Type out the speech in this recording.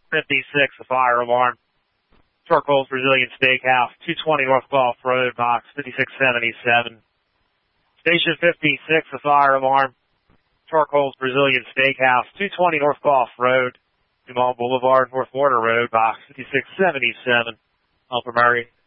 56, a fire alarm. Charcoal's Brazilian Steakhouse, 220 North Gulf Road, box 5677. Station 56, a fire alarm. Charcoal's Brazilian Steakhouse, 220 North Gulf Road, Dumont Boulevard, North Water Road, box 5677. Upper Murray.